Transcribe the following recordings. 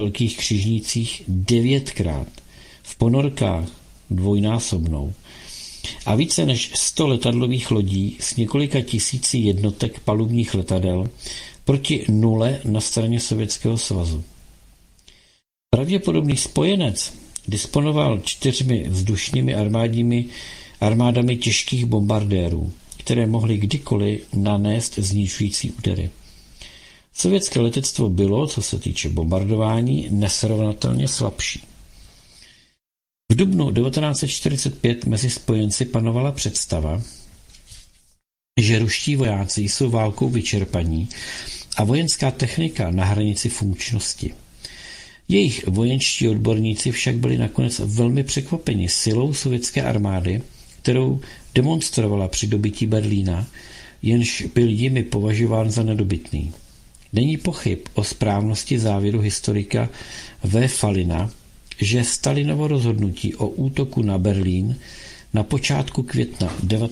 velkých křižnících 9krát, v ponorkách dvojnásobnou a více než 100 letadlových lodí s několika tisíci jednotek palubních letadel proti nule na straně Sovětského svazu. Pravděpodobný spojenec disponoval 4 vzdušními armádami těžkých bombardérů, které mohly kdykoliv nanést zničující údery. Sovětské letectvo bylo, co se týče bombardování, nesrovnatelně slabší. V dubnu 1945 mezi spojenci panovala představa, že ruští vojáci jsou válkou vyčerpaní a vojenská technika na hranici funkčnosti. Jejich vojenští odborníci však byli nakonec velmi překvapeni silou sovětské armády, kterou demonstrovala při dobytí Berlína, jenž byl jimi považován za nedobytný. Není pochyb o správnosti závěru historika V. Falina, že Stalinovo rozhodnutí o útoku na Berlín na počátku května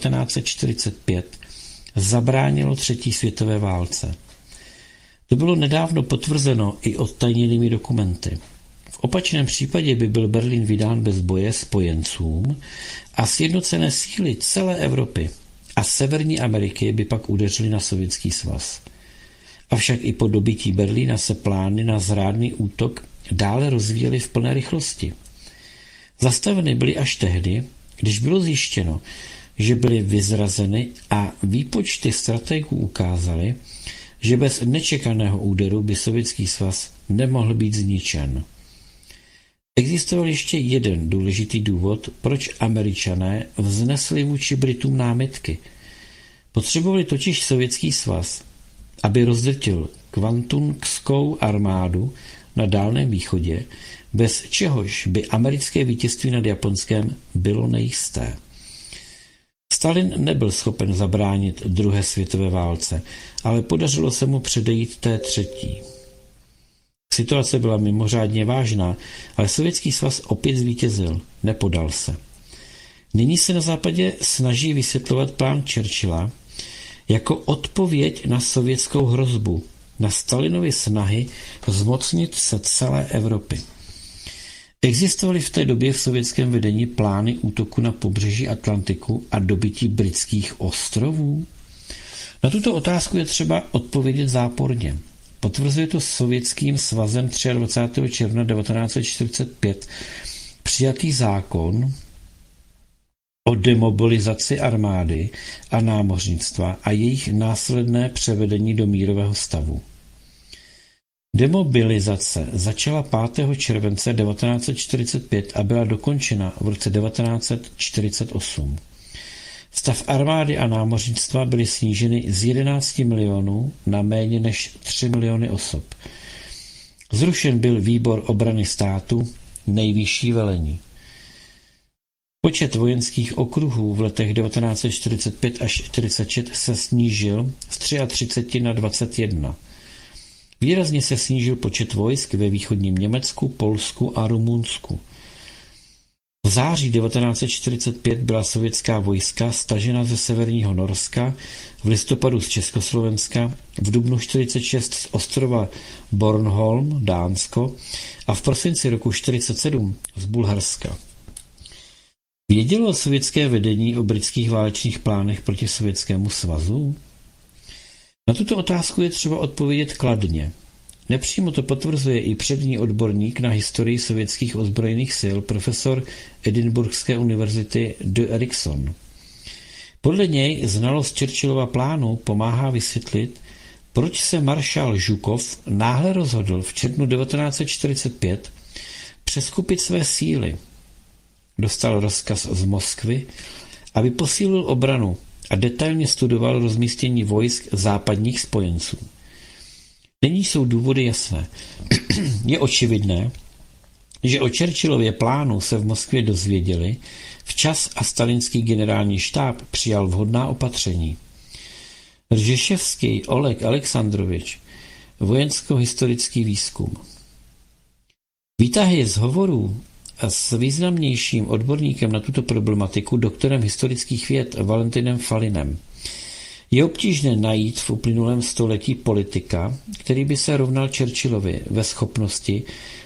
1945 zabránilo třetí světové válce. To bylo nedávno potvrzeno i odtajněnými dokumenty. V opačném případě by byl Berlín vydán bez boje spojencům a sjednocené síly celé Evropy a Severní Ameriky by pak udeřily na Sovětský svaz. Avšak i po dobytí Berlína se plány na zrádný útok dále rozvíjely v plné rychlosti. Zastaveny byly až tehdy, když bylo zjištěno, že byly vyzrazeny a výpočty strategů ukázaly, že bez nečekaného úderu by Sovětský svaz nemohl být zničen. Existoval ještě jeden důležitý důvod, proč Američané vznesli vůči Britům námitky. Potřebovali totiž Sovětský svaz, aby rozdrtil kvantunskou armádu na Dálném východě, bez čehož by americké vítězství nad Japonskem bylo nejisté. Stalin nebyl schopen zabránit druhé světové válce, ale podařilo se mu předejít té třetí. Situace byla mimořádně vážná, ale Sovětský svaz opět zvítězil, nepodal se. Nyní se na západě snaží vysvětlovat plán Churchilla jako odpověď na sovětskou hrozbu, na Stalinovy snahy zmocnit se celé Evropy. Existovaly v té době v sovětském vedení plány útoku na pobřeží Atlantiku a dobytí britských ostrovů? Na tuto otázku je třeba odpovědět záporně. Potvrzuje to Sovětským svazem 23. června 1945 přijatý zákon o demobilizaci armády a námořnictva a jejich následné převedení do mírového stavu. Demobilizace začala 5. července 1945 a byla dokončena v roce 1948. Stav armády a námořnictva byly sníženy z 11 milionů na méně než 3 miliony osob. Zrušen byl výbor obrany státu, nejvyšší velení. Počet vojenských okruhů v letech 1945 až 1946 se snížil z 33 na 21. Výrazně se snížil počet vojsk ve východním Německu, Polsku a Rumunsku. V září 1945 byla sovětská vojska stažena ze severního Norska, v listopadu z Československa, v dubnu 1946 z ostrova Bornholm, Dánsko a v prosinci roku 1947 z Bulharska. Vědělo sovětské vedení o britských válečných plánech proti Sovětskému svazu? Na tuto otázku je třeba odpovědět kladně. Nepřímo to potvrzuje i přední odborník na historii sovětských ozbrojených sil profesor Edinburghské univerzity de Erikson. Podle něj znalost Churchillova plánu pomáhá vysvětlit, proč se maršál Žukov náhle rozhodl v červnu 1945 přeskupit své síly. Dostal rozkaz z Moskvy, aby posílil obranu a detailně studoval rozmístění vojsk západních spojenců. Nyní jsou důvody jasné. Je očividné, že o Churchillově plánu se v Moskvě dozvěděli včas a stalinský generální štáb přijal vhodná opatření. Ržeševský Oleg Alexandrovič, vojensko-historický výzkum. Výtahy z hovorů s významnějším odborníkem na tuto problematiku, doktorem historických věd Valentinem Falinem. Je obtížné najít v uplynulém století politika, který by se rovnal Churchillovi ve schopnosti